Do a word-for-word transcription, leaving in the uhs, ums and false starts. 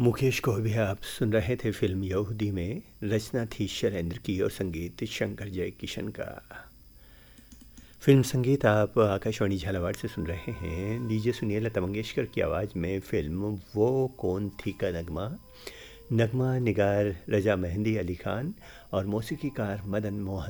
मुकेश को भी आप सुन रहे थे फिल्म यहूदी में। रचना थी शैलेंद्र की और संगीत शंकर जयकिशन का। फिल्म संगीत आप आकाशवाणी झालावाड़ से सुन रहे हैं। लीजिए सुनिए लता मंगेशकर की आवाज़ में फिल्म वो कौन थी का नगमा। नगमा निगार रजा मेहंदी अली खान और मौसीकीकार मदन मोहन।